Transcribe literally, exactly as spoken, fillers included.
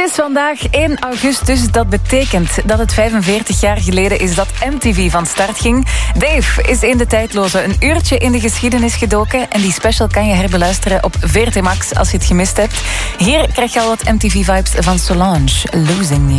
is vandaag één augustus. Dat betekent dat het vijfenveertig jaar geleden is dat M T V van start ging. Dave is in de tijdloze een uurtje in de geschiedenis gedoken. En die special kan je herbeluisteren op V R T Max als je het gemist hebt. Hier krijg je al wat M T V-vibes van Solange, Losing You.